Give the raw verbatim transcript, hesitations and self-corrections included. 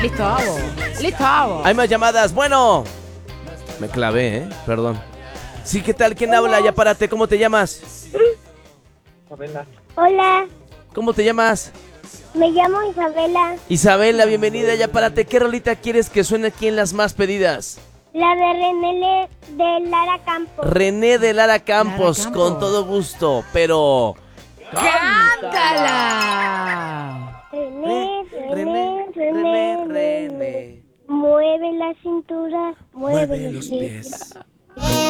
Listo, listo. Hay más llamadas. Bueno, me clavé, ¿eh? Perdón. Sí, ¿qué tal? ¿Quién habla? Ya párate. ¿Cómo te llamas? Isabela. Hola, ¿Cómo te llamas? me llamo Isabela. Isabela, bienvenida. Ya párate. ¿Qué rolita quieres que suene aquí en las más pedidas? La de René de Lara Campos. René de Lara Campos, Lara Campos. con todo gusto, pero... ¡Cántala! René, René, René, René. René. Mueve la cintura, mueve, Mueve los los pies. pies.